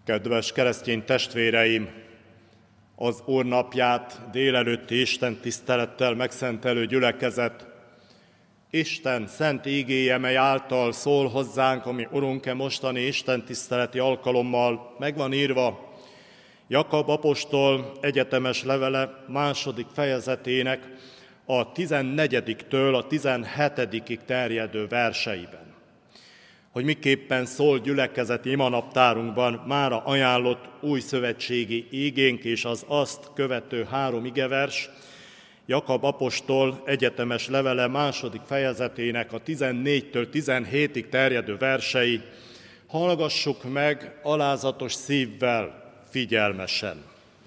Kedves keresztény testvéreim! Az Úr napját délelőtti istentisztelettel megszentelő gyülekezet Isten szent igéje, mely által szól hozzánk, ami Urunk mostani istentiszteleti alkalommal meg van írva Jakab apostol egyetemes levele 2. fejezetének a 14-től a 17-ig terjedő verseiben. Hogy miképpen szól gyülekezeti imanaptárunkban mára ajánlott új szövetségi ígénk és az azt követő 3 igevers, Jakab apostol egyetemes levele 2. fejezetének a 14-től 17-ig terjedő versei, hallgassuk meg alázatos szívvel, figyelmesen.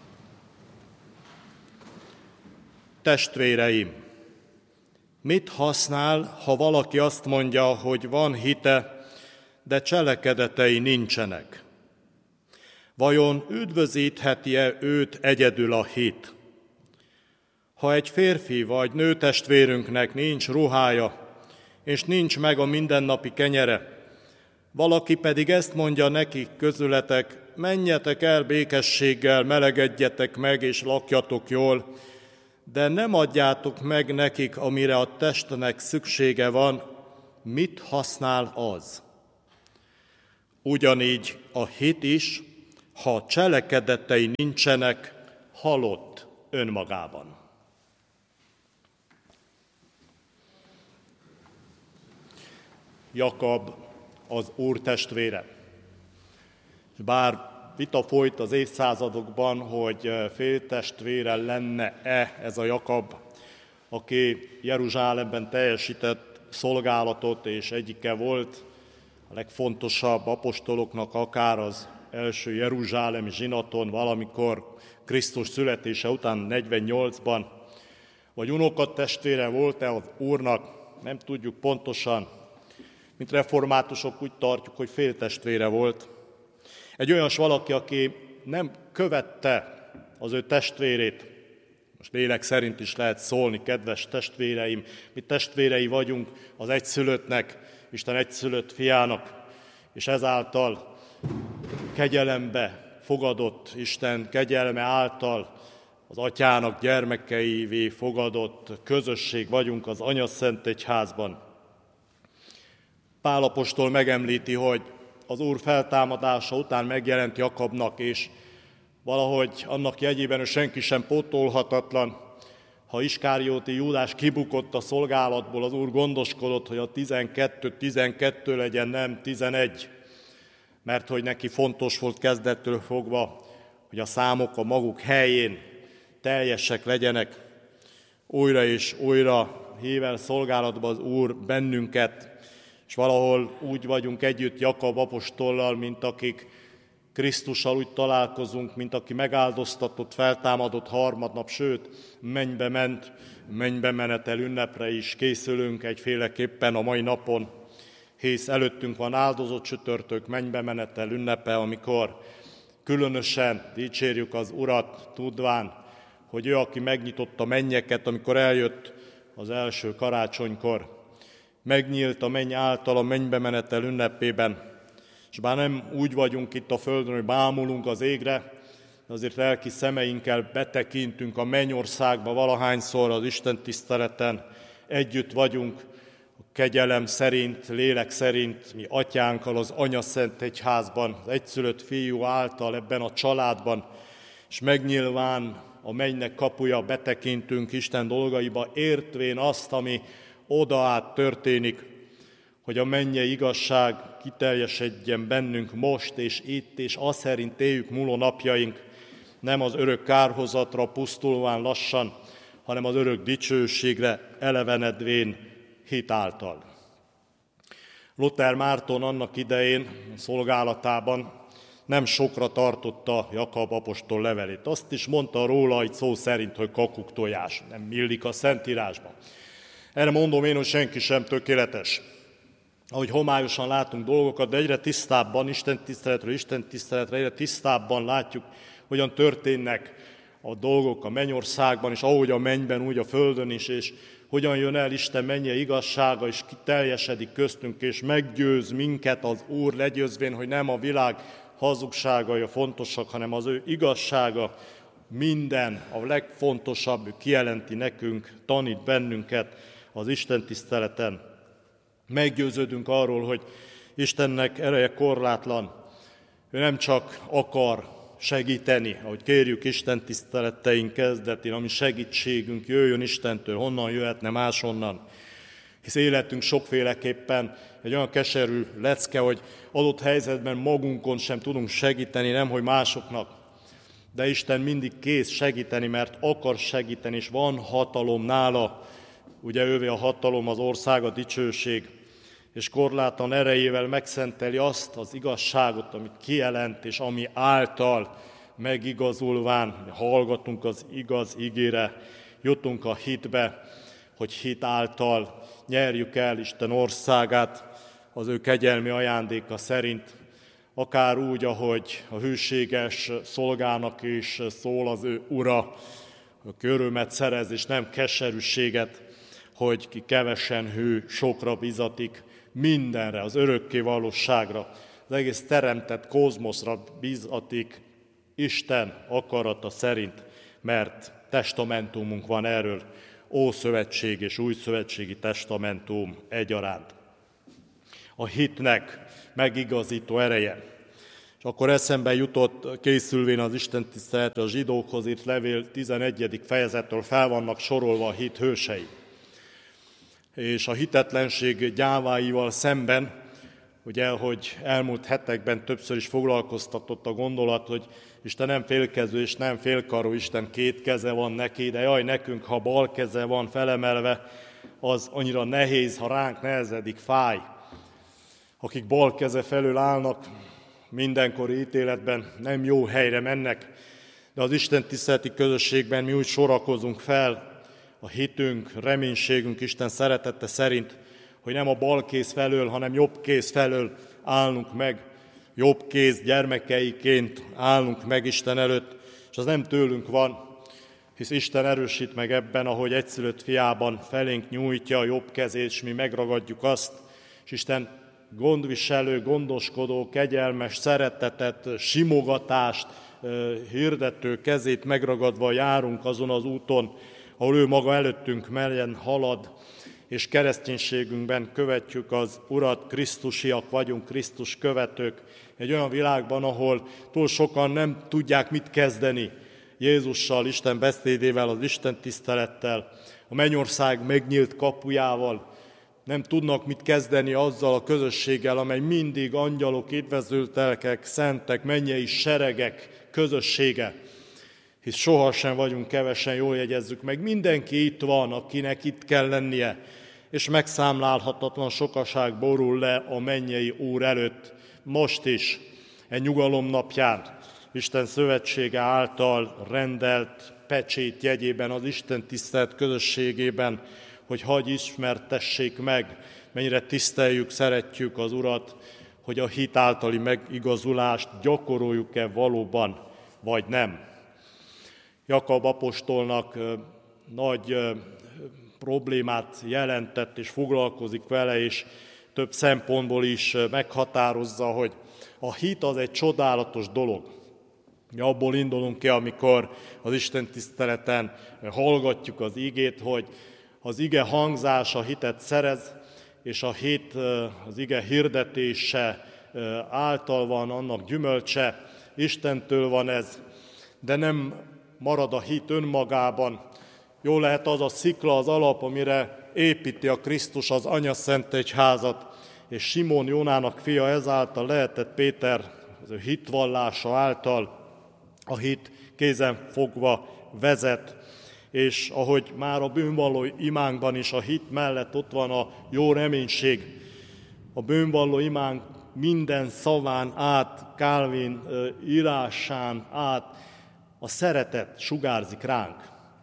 Testvéreim, mit használ, ha valaki azt mondja, hogy van hite, de cselekedetei nincsenek? Vajon üdvözítheti-e őt egyedül a hit? Ha egy férfi vagy nőtestvérünknek nincs ruhája, és nincs meg a mindennapi kenyere, valaki pedig ezt mondja nekik közületek, menjetek el békességgel, melegedjetek meg és lakjatok jól, de nem adjátok meg nekik, amire a testnek szüksége van, mit használ az? Ugyanígy a hit is, ha cselekedetei nincsenek, halott önmagában. Jakab az Úr testvére. Bár vita folyt az évszázadokban, hogy féltestvére lenne-e ez a Jakab, aki Jeruzsálemben teljesített szolgálatot, és egyike volt a legfontosabb apostoloknak, akár az első jeruzsálemi zsinaton valamikor Krisztus születése után 48-ban, vagy unokatestvére volt-e az Úrnak, nem tudjuk pontosan. Mint reformátusok úgy tartjuk, hogy féltestvére volt. Egy olyas valaki, aki nem követte az ő testvérét, most lélek szerint is lehet szólni, kedves testvéreim, mi testvérei vagyunk az egyszülöttnek, Isten egyszülött fiának, és ezáltal kegyelembe fogadott, Isten kegyelme által az atyának gyermekeivé fogadott közösség vagyunk az Anyaszent Egyházban. Pál apostol megemlíti, hogy az Úr feltámadása után megjelent Jakabnak, és valahogy annak jegyében, hogy senki sem pótolhatatlan. Ha Iskárióti Júdás kibukott a szolgálatból, az Úr gondoskodott, hogy a 12 legyen, nem 11, mert hogy neki fontos volt kezdettől fogva, hogy a számok a maguk helyén teljesek legyenek. Újra és újra hív el szolgálatba az Úr bennünket, és valahol úgy vagyunk együtt Jakab apostollal, mint akik Krisztussal úgy találkozunk, mint aki megáldoztatott, feltámadott harmadnap, sőt, mennybe ment, mennybe menetel ünnepre is készülünk egyféleképpen a mai napon, hisz előttünk van áldozott csütörtök, mennybe menetel ünnepe, amikor különösen dicsérjük az Urat, tudván, hogy ő, aki megnyitotta mennyeket, amikor eljött az első karácsonykor, megnyílt a menny által a mennybe menetel ünnepében, és bár nem úgy vagyunk itt a földön, hogy bámulunk az égre, de azért lelki szemeinkkel betekintünk a mennyországba valahányszor az Isten tiszteleten, együtt vagyunk a kegyelem szerint, lélek szerint, mi atyánkkal az Anyaszent Egyházban, az egyszülött fiú által ebben a családban, és megnyilván a mennynek kapuja, betekintünk Isten dolgaiba, értvén azt, ami oda át történik, hogy a mennyei igazság kiteljesedjen bennünk most és itt, és azt szerint éljük múló napjaink, nem az örök kárhozatra pusztulván lassan, hanem az örök dicsőségre elevenedvén hit által. Luther Márton annak idején szolgálatában nem sokra tartotta Jakab apostol levelét. Azt is mondta róla egy szó szerint, hogy kakuktojás, nem illik a Szentírásba. Erre mondom én, hogy senki sem tökéletes. Ahogy homályosan látunk dolgokat, de egyre tisztábban, Isten tiszteletre egyre tisztábban látjuk, hogyan történnek a dolgok a mennyországban, és ahogy a mennyben, úgy a földön is, és hogyan jön el Isten mennyei igazsága, és kiteljesedik köztünk, és meggyőz minket az Úr legyőzvén, hogy nem a világ hazugságai a fontosak, hanem az ő igazsága minden, a legfontosabb, ő kijelenti nekünk, tanít bennünket az Isten tiszteleten. Meggyőződünk arról, hogy Istennek ereje korlátlan. Ő nem csak akar segíteni, ahogy kérjük Isten tiszteleteink kezdetén, ami segítségünk jöjjön Istentől, honnan jöhetne máshonnan. Hisz életünk sokféleképpen egy olyan keserű lecke, hogy adott helyzetben magunkon sem tudunk segíteni, nemhogy másoknak. De Isten mindig kész segíteni, mert akar segíteni, és van hatalom nála. Ugye ővé a hatalom, az ország, a dicsőség, és korlátlan erejével megszenteli azt az igazságot, amit kijelent, és ami által megigazulván hallgatunk az igaz igére, jutunk a hitbe, hogy hit által nyerjük el Isten országát az ő kegyelmi ajándéka szerint, akár úgy, ahogy a hűséges szolgának is szól az ő ura, hogy örömet szerez, és nem keserűséget, hogy ki kevesen hű, sokra bizatik, mindenre, az örökké valóságra, az egész teremtett kozmoszra bizatik Isten akarata szerint, mert testamentumunk van erről, Ószövetség és Újszövetségi testamentum egyaránt. A hitnek megigazító ereje. És akkor eszembe jutott, készülvén az Isten tiszteletre, a zsidókhoz írt levél 11. fejezettől fel vannak sorolva a hit hősei. És a hitetlenség gyáváival szemben, ugye, hogy elmúlt hetekben többször is foglalkoztatott a gondolat, hogy Isten nem félkező és nem félkarú, Isten két keze van neki, de jaj, nekünk, ha bal keze van felemelve, az annyira nehéz, ha ránk nehezedik, fáj. Akik bal keze felől állnak, mindenkori ítéletben nem jó helyre mennek, de az Isten tiszteleti közösségben mi úgy sorakozunk fel, a hitünk, reménységünk Isten szeretete szerint, hogy nem a bal kéz felől, hanem jobb kéz felől állunk meg, jobb kéz gyermekeiként állunk meg Isten előtt, és az nem tőlünk van, hisz Isten erősít meg ebben, ahogy egyszülött fiában felénk nyújtja a jobb kezét, és mi megragadjuk azt, és Isten gondviselő, gondoskodó, kegyelmes szeretetet, simogatást hirdető kezét megragadva járunk azon az úton, ahol ő maga előttünk melyen halad, és kereszténységünkben követjük az Urat, Krisztusiak vagyunk, Krisztus követők, egy olyan világban, ahol túl sokan nem tudják mit kezdeni Jézussal, Isten beszédével, az Isten tisztelettel, a mennyország megnyílt kapujával, nem tudnak mit kezdeni azzal a közösséggel, amely mindig angyalok, édvezült lelkek, szentek, mennyei seregek közössége. Hisz sohasem vagyunk kevesen, jól jegyezzük meg, mindenki itt van, akinek itt kell lennie, és megszámlálhatatlan sokaság borul le a mennyei Úr előtt, most is, egy nyugalom napján, Isten szövetsége által rendelt pecsét jegyében, az Isten tisztelt közösségében, hogy hadd ismertessék meg, mennyire tiszteljük, szeretjük az Urat, hogy a hit általi megigazulást gyakoroljuk-e valóban, vagy nem. Jakab apostolnak nagy problémát jelentett, és foglalkozik vele, és több szempontból is meghatározza, hogy a hit az egy csodálatos dolog. Abból indulunk ki, amikor az Isten tiszteleten hallgatjuk az igét, hogy az ige hangzása hitet szerez, és a hit az ige hirdetése által van annak gyümölcse, Istentől van ez, de nem marad a hit önmagában. Jó lehet az a szikla, az alap, amire építi a Krisztus az Anyaszentegyházat, és Simon Jónának fia ezáltal lehetett Péter az ő hitvallása által, a hit kézen fogva vezet, és ahogy már a bűnvalló imánkban is a hit mellett ott van a jó reménység, a bűnvalló imánk minden szaván át, Calvin írásán át a szeretet sugárzik ránk.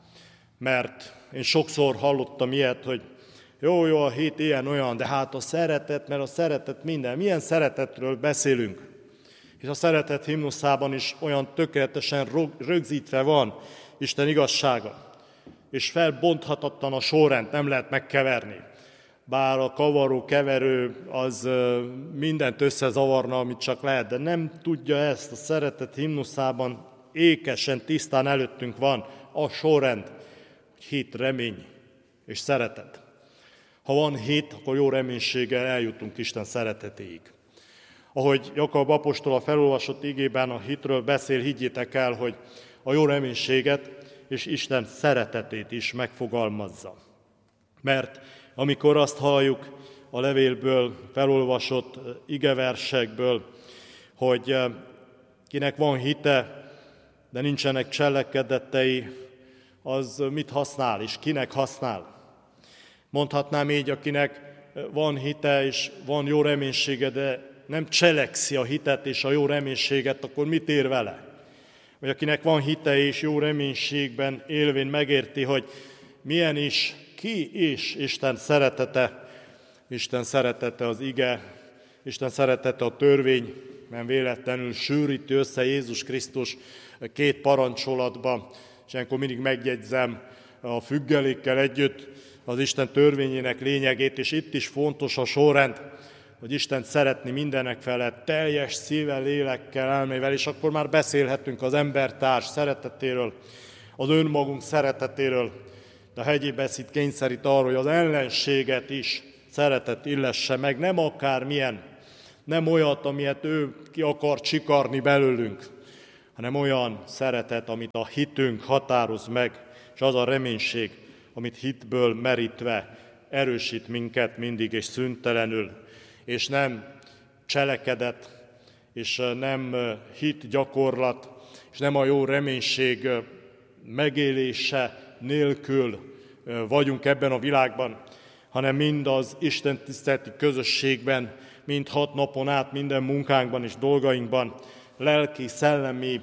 Mert én sokszor hallottam ilyet, hogy jó, a hit ilyen-olyan, de hát a szeretet, mert a szeretet minden. Milyen szeretetről beszélünk? És a szeretet himnuszában is olyan tökéletesen rögzítve van Isten igazsága. És felbonthatatlan a sorrend, nem lehet megkeverni. bár a kavaró, keverő az mindent összezavarna, amit csak lehet, de nem tudja ezt. A szeretet himnuszában ékesen, tisztán előttünk van a sorrend, hogy hit, remény és szeretet. Ha van hit, akkor jó reménységgel eljutunk Isten szeretetéig. Ahogy Jakab apostol a felolvasott igében a hitről beszél, higgyétek el, hogy a jó reménységet és Isten szeretetét is megfogalmazza. Mert amikor azt halljuk a levélből, felolvasott igeversekből, hogy kinek van hite, de nincsenek cselekedetei, az mit használ, és kinek használ? Mondhatnám így, akinek van hite, és van jó reménysége, de nem cselekszi a hitet és a jó reménységet, akkor mit ér vele? Vagy akinek van hite és jó reménységben élvén megérti, hogy milyen is, ki is Isten szeretete. Isten szeretete az ige, Isten szeretete a törvény, mert véletlenül sűríti össze Jézus Krisztus két parancsolatba, és ilyenkor mindig megjegyzem a függelékkel együtt az Isten törvényének lényegét, és itt is fontos a sorrend, hogy Istent szeretni mindenek felett, teljes szívvel, lélekkel, elmével, és akkor már beszélhetünk az embertárs szeretetéről, az önmagunk szeretetéről, de a hegyi beszéd kényszerít arra, hogy az ellenséget is szeretet illesse meg, nem akármilyen, nem olyat, amilyet ő ki akar csikarni belőlünk, hanem olyan szeretet, amit a hitünk határoz meg, és az a reménység, amit hitből merítve erősít minket mindig és szüntelenül, és nem cselekedet, és nem hit gyakorlat, és nem a jó reménység megélése nélkül vagyunk ebben a világban, hanem mind az Isten tiszteleti közösségben, mind 6 napon át, minden munkánkban és dolgainkban, lelki, szellemi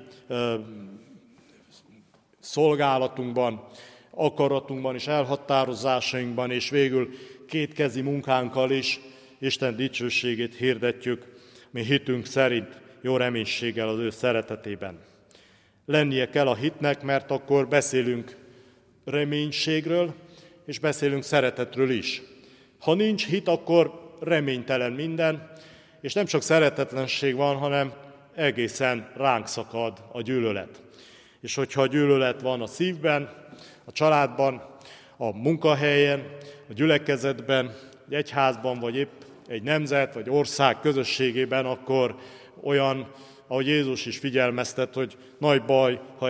szolgálatunkban, akaratunkban és elhatározásainkban, és végül kétkezi munkánkkal is Isten dicsőségét hirdetjük, mi hitünk szerint jó reménységgel az ő szeretetében. Lennie kell a hitnek, mert akkor beszélünk reménységről, és beszélünk szeretetről is. Ha nincs hit, akkor reménytelen minden, és nem csak szeretetlenség van, hanem egészen ránk szakad a gyűlölet. És hogyha a gyűlölet van a szívben, a családban, a munkahelyen, a gyülekezetben, egy egyházban, vagy épp egy nemzet, vagy ország közösségében, akkor olyan, ahogy Jézus is figyelmeztet, hogy nagy baj, ha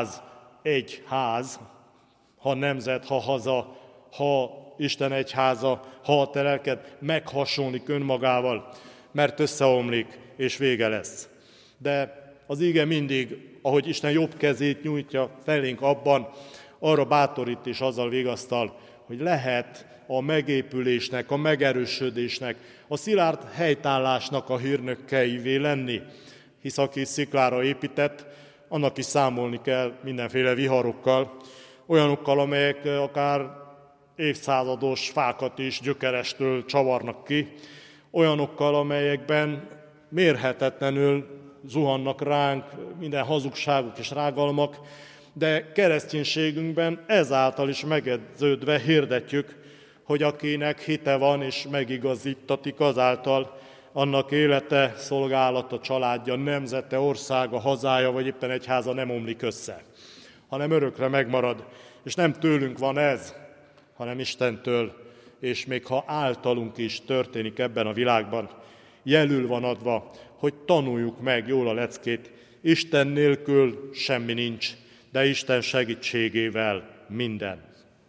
egy ház, ha nemzet, ha haza, ha Isten egyháza, ha a te lelked meghasonlik önmagával, mert összeomlik, és vége lesz. De az ige mindig, ahogy Isten jobb kezét nyújtja felénk abban, arra bátorít és azzal vigasztal, hogy lehet a megépülésnek, a megerősödésnek, a szilárd helytállásnak a hírnökeivé lenni, hisz aki sziklára épített, annak is számolni kell mindenféle viharokkal, olyanokkal, amelyek akár évszázados fákat is gyökerestől csavarnak ki, olyanokkal, amelyekben mérhetetlenül zuhannak ránk minden hazugságok és rágalmak, de kereszténységünkben ezáltal is megedződve hirdetjük, hogy akinek hite van és megigazítatik azáltal, annak élete, szolgálata, családja, nemzete, országa, hazája, vagy éppen egyháza nem omlik össze, hanem örökre megmarad. És nem tőlünk van ez, hanem Istentől, és még ha általunk is történik ebben a világban, jelül van adva, hogy tanuljuk meg jól a leckét. Isten nélkül semmi nincs, de Isten segítségével minden.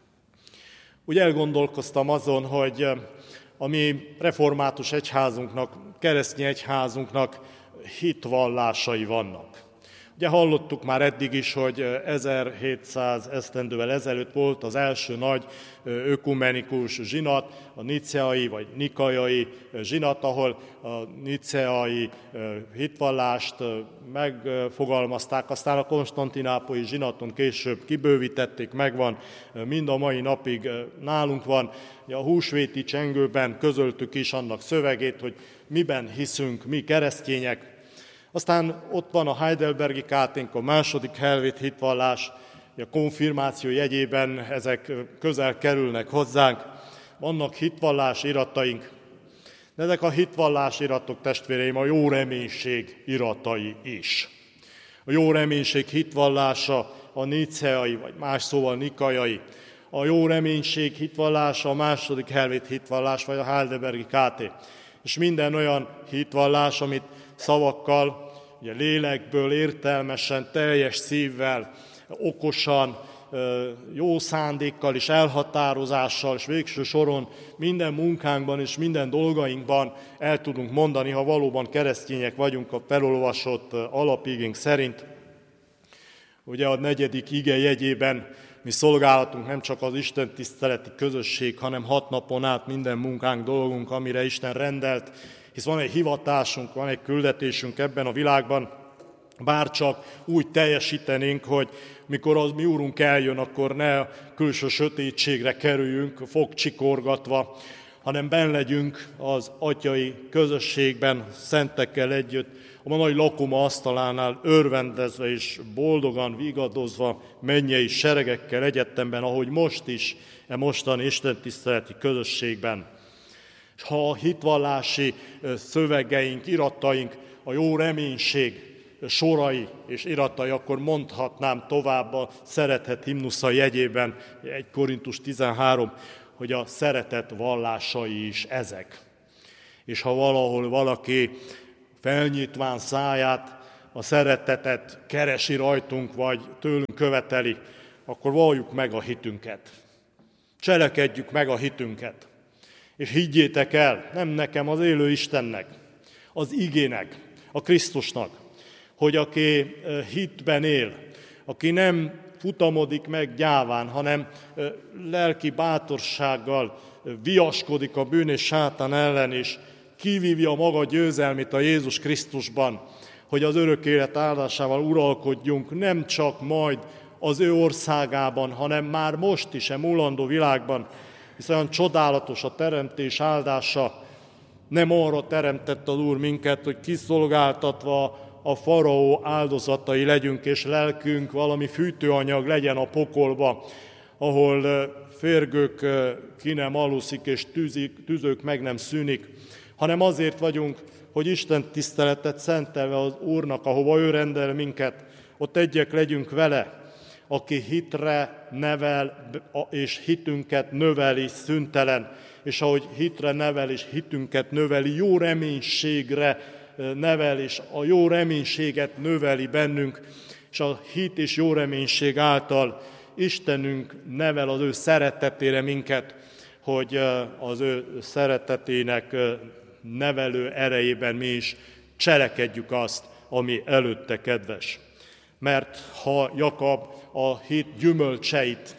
Úgy elgondolkoztam azon, hogy a mi református egyházunknak, keresztény egyházunknak hitvallásai vannak. Ugye hallottuk már eddig is, hogy 1700 esztendővel ezelőtt volt az első nagy ökumenikus zsinat, a niceai vagy nikaiai zsinat, ahol a niceai hitvallást megfogalmazták, aztán a konstantinápolyi zsinaton később kibővítették, megvan, mind a mai napig nálunk van. A húsvéti csengőben közöltük is annak szövegét, hogy miben hiszünk mi keresztények. Aztán ott van a heidelbergi káténk, a második helvét hitvallás, a konfirmáció jegyében ezek közel kerülnek hozzánk, vannak hitvallás irataink, de ezek a hitvallás iratok, testvéreim, a jó reménység iratai is. A jó reménység hitvallása a níceai, vagy más szóval nikaiai. A jó reménység hitvallása a második helvét hitvallás, vagy a heidelbergi KT. És minden olyan hitvallás, amit szavakkal, ugye lélekből, értelmesen, teljes szívvel, okosan, jó szándékkal és elhatározással, és végső soron minden munkánkban és minden dolgainkban el tudunk mondani, ha valóban keresztények vagyunk a felolvasott alapigénk szerint. Ugye a 4. ige jegyében mi szolgálatunk nem csak az Isten tiszteleti közösség, hanem 6 napon át minden munkánk, dolgunk, amire Isten rendelt, hisz van egy hivatásunk, van egy küldetésünk ebben a világban, bárcsak úgy teljesítenénk, hogy mikor az mi Úrunk eljön, akkor ne a külső sötétségre kerüljünk, fogcsikorgatva, hanem benn legyünk az atyai közösségben, szentekkel együtt, a nagy lakoma asztalánál örvendezve és boldogan, vigadozva, mennyei seregekkel egyetemben, ahogy most is, mostani istentiszteleti közösségben. És ha a hitvallási szövegeink, irataink, a jó reménység sorai és iratai, akkor mondhatnám tovább a szeretet himnusza jegyében, 1 Korintus 13, hogy a szeretet vallásai is ezek. És ha valahol valaki felnyitván száját, a szeretetet keresi rajtunk, vagy tőlünk követeli, akkor valljuk meg a hitünket. Cselekedjük meg a hitünket. És higgyétek el, nem nekem, az élő Istennek, az igének, a Krisztusnak, hogy aki hitben él, aki nem futamodik meg gyáván, hanem lelki bátorsággal viaskodik a bűn és sátán ellen, és kivívja maga győzelmét a Jézus Krisztusban, hogy az örök élet áldásával uralkodjunk, nem csak majd az ő országában, hanem már most is, mulandó világban, hisz olyan csodálatos a teremtés áldása, nem arra teremtett az Úr minket, hogy kiszolgáltatva a faraó áldozatai legyünk, és lelkünk valami fűtőanyag legyen a pokolba, ahol férgők ki nem aluszik, és tüzök meg nem szűnik, hanem azért vagyunk, hogy Isten tiszteletet szentelve az Úrnak, ahova ő rendel minket, ott egyek legyünk vele, aki hitre nevel, és hitünket növeli szüntelen, és ahogy hitre nevel, és hitünket növeli, jó reménységre nevel, és a jó reménységet növeli bennünk, és a hit és jó reménység által Istenünk nevel az ő szeretetére minket, hogy az ő szeretetének nevelő erejében mi is cselekedjük azt, ami előtte kedves. Mert ha Jakab a hit gyümölcseit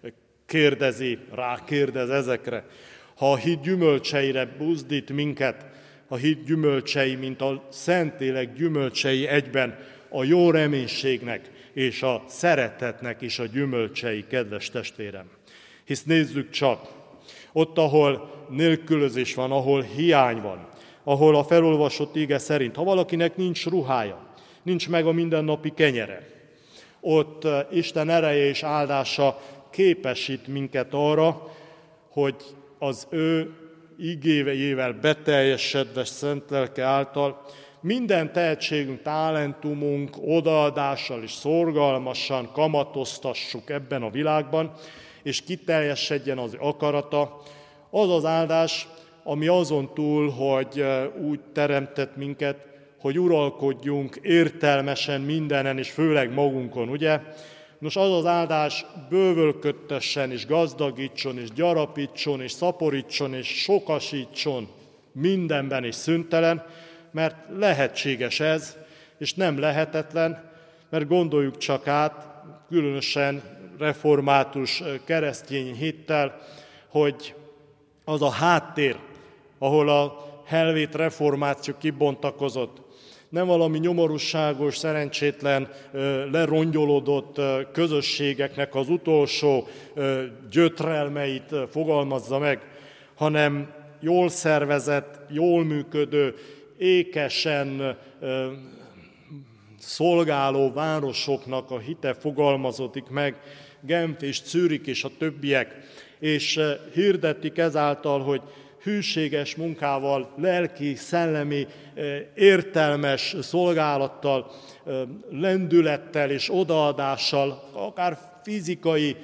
rákérdez ezekre, ha a hit gyümölcseire buzdít minket, a hit gyümölcsei, mint a Szentlélek gyümölcsei egyben a jó reménységnek és a szeretetnek is a gyümölcsei, kedves testvérem. Hisz nézzük csak, ott, ahol nélkülözés van, ahol hiány van, ahol a felolvasott ige szerint, ha valakinek nincs ruhája, nincs meg a mindennapi kenyere, ott Isten ereje és áldása képesít minket arra, hogy az ő igéjével beteljesedve szent lelke által minden tehetségünk, talentumunk odaadással és szorgalmasan kamatoztassuk ebben a világban, és kiteljesedjen az akarata, az az áldás, ami azon túl, hogy úgy teremtett minket, hogy uralkodjunk értelmesen mindenen, és főleg magunkon, ugye? Nos, az az áldás bővölködtessen, és gazdagítson, és gyarapítson, és szaporítson, és sokasítson mindenben és szüntelen, mert lehetséges ez, és nem lehetetlen, mert gondoljuk csak át, különösen református keresztény hittel, hogy az a háttér, ahol a helvét reformáció kibontakozott, nem valami nyomorúságos, szerencsétlen, lerongyolódott közösségeknek az utolsó gyötrelmeit fogalmazza meg, hanem jól szervezett, jól működő, ékesen szolgáló városoknak a hite fogalmazódik meg, Genf és Zürich és a többiek, és hirdetik ezáltal, hogy hűséges munkával, lelki, szellemi, értelmes szolgálattal, lendülettel és odaadással, akár fizikai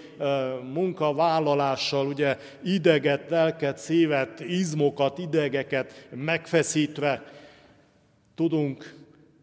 munkavállalással, ugye ideget, lelket, szívet, izmokat, idegeket megfeszítve tudunk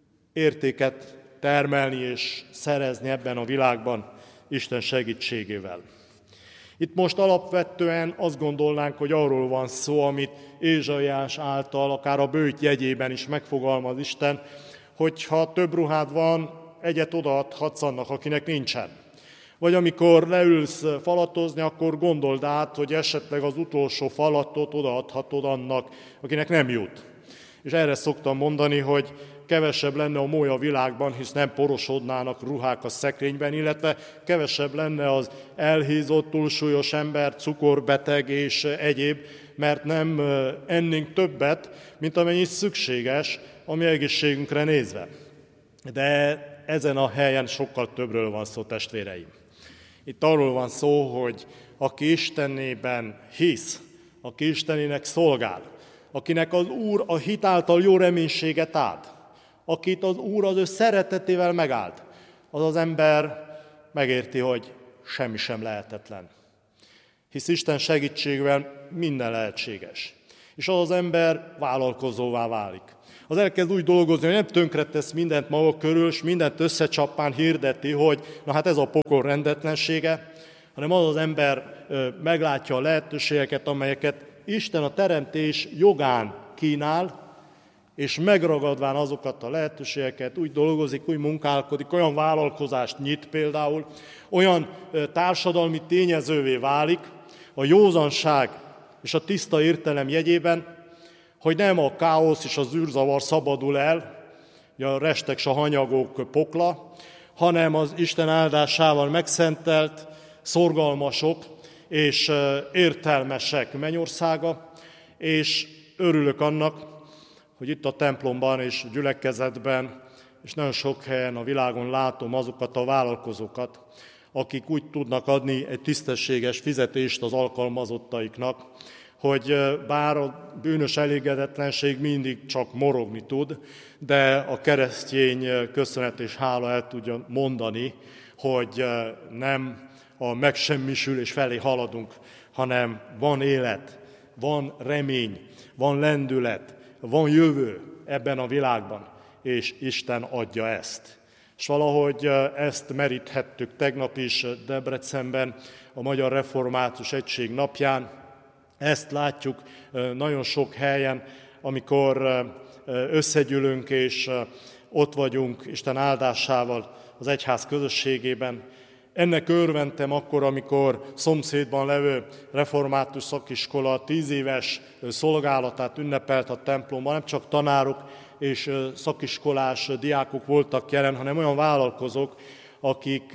értéket termelni és szerezni ebben a világban Isten segítségével. Itt most alapvetően azt gondolnánk, hogy arról van szó, amit Ézsaiás által, akár a bőjt jegyében is megfogalmaz Isten, hogyha több ruhád van, egyet odaadhatsz annak, akinek nincsen. Vagy amikor leülsz falatozni, akkor gondold át, hogy esetleg az utolsó falatot odaadhatod annak, akinek nem jut. És erre szoktam mondani, hogy kevesebb lenne a moly a világban, hisz nem porosodnának ruhák a szekrényben, illetve kevesebb lenne az elhízott, túlsúlyos ember, cukorbeteg és egyéb, mert nem ennénk többet, mint amennyi szükséges a mi egészségünkre nézve. De ezen a helyen sokkal többről van szó, testvéreim. Itt arról van szó, hogy aki Istenében hisz, aki Istenének szolgál, akinek az Úr a hit által jó reménységet ad, akit az Úr az ő szeretetével megáld, az az ember megérti, hogy semmi sem lehetetlen. Hisz Isten segítségével minden lehetséges. És az az ember vállalkozóvá válik. Az elkezd úgy dolgozni, hogy nem tönkretesz mindent maga körül, és mindent összecsapán hirdeti, hogy na hát ez a pokol rendetlensége, hanem az az ember meglátja a lehetőségeket, amelyeket Isten a teremtés jogán kínál, és megragadván azokat a lehetőségeket úgy dolgozik, úgy munkálkodik, olyan vállalkozást nyit például, olyan társadalmi tényezővé válik a józanság és a tiszta értelem jegyében, hogy nem a káosz és az űrzavar szabadul el, a restek s a hanyagok pokla, hanem az Isten áldásával megszentelt, szorgalmasok és értelmesek mennyországa, és örülök annak, hogy itt a templomban és gyülekezetben, és nagyon sok helyen a világon látom azokat a vállalkozókat, akik úgy tudnak adni egy tisztességes fizetést az alkalmazottaiknak, hogy bár a bűnös elégedetlenség mindig csak morogni tud, de a keresztény köszönet és hála el tudja mondani, hogy nem a megsemmisülés felé haladunk, hanem van élet, van remény, van lendület, van jövő ebben a világban, és Isten adja ezt. És valahogy ezt meríthettük tegnap is Debrecenben, a Magyar Református Egység napján. Ezt látjuk nagyon sok helyen, amikor összegyűlünk és ott vagyunk Isten áldásával az egyház közösségében. Ennek örventem akkor, amikor szomszédban levő református szakiskola 10 éves szolgálatát ünnepelt a templomban. Nem csak tanárok és szakiskolás diákok voltak jelen, hanem olyan vállalkozók, akik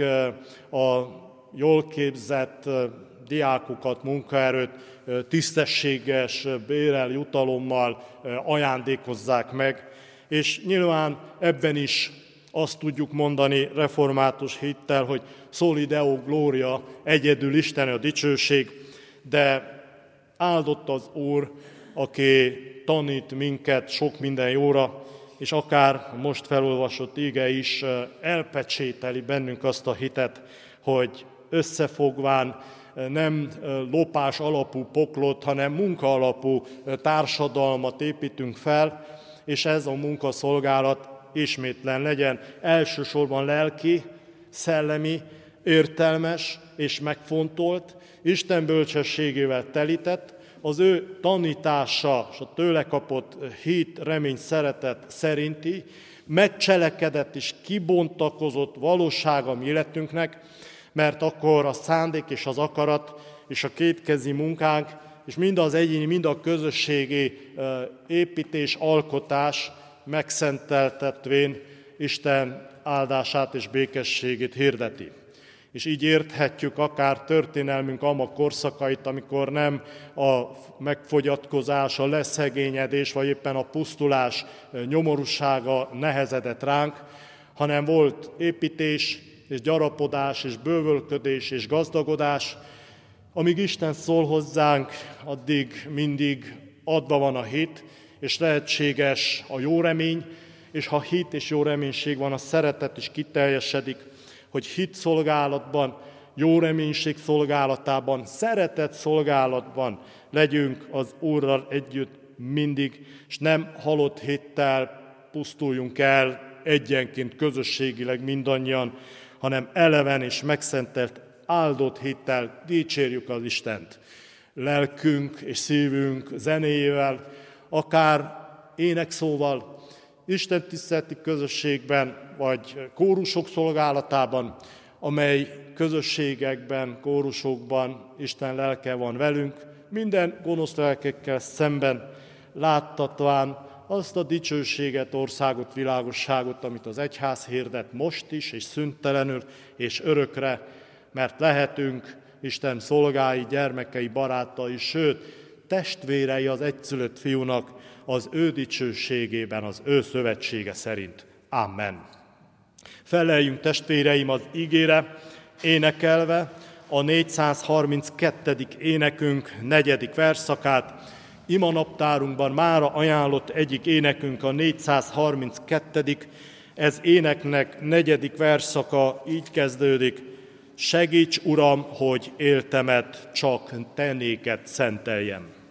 a jól képzett diákokat, munkaerőt tisztességes bérel, jutalommal ajándékozzák meg, és nyilván ebben is azt tudjuk mondani református hittel, hogy soli Deo gloria, egyedül Isten a dicsőség, de áldott az Úr, aki tanít minket sok minden jóra, és akár most felolvasott ige is elpecsételi bennünk azt a hitet, hogy összefogván nem lopás alapú poklot, hanem munka alapú társadalmat építünk fel, és ez a munkaszolgálat ismétlen legyen elsősorban lelki, szellemi, értelmes és megfontolt, Isten bölcsességével telített, az ő tanítása és a tőle kapott hit, remény, szeretet szerinti megcselekedett és kibontakozott valósága a mi életünknek, mert akkor a szándék és az akarat és a kétkezi munkánk, és mind az egyéni, mind a közösségi építés, alkotás megszenteltetvén Isten áldását és békességét hirdeti. És így érthetjük akár történelmünk ama korszakait, amikor nem a megfogyatkozás, a leszegényedés, vagy éppen a pusztulás nyomorúsága nehezedett ránk, hanem volt építés, és gyarapodás, és bővölködés, és gazdagodás, Amíg Isten szól hozzánk, addig mindig adva van a hit, és lehetséges a jó remény, és ha hit és jó reménység van, a szeretet is kiteljesedik, hogy hit szolgálatban, jó reménység szolgálatában, szeretet szolgálatban legyünk az Úrral együtt mindig, és nem halott hittel pusztuljunk el egyenként, közösségileg mindannyian, hanem eleven és megszentelt, áldott hittel dicsérjük az Istent. Lelkünk és szívünk zenéjével, akár énekszóval, Isten tiszteleti közösségben, vagy kórusok szolgálatában, amely közösségekben, kórusokban Isten lelke van velünk, minden gonosz lelkekkel szemben láttatván azt a dicsőséget, országot, világosságot, amit az egyház hirdet most is, és szüntelenül, és örökre, mert lehetünk Isten szolgái, gyermekei, barátai, sőt, testvérei az egyszülött fiúnak az ő dicsőségében, az ő szövetsége szerint. Amen. Feleljünk, testvéreim, az igére, énekelve a 432. énekünk 4. versszakát. Imanaptárunkban mára ajánlott egyik énekünk a 432. Ez éneknek 4. versszaka így kezdődik. Segíts, Uram, hogy éltemet csak te néked szenteljem.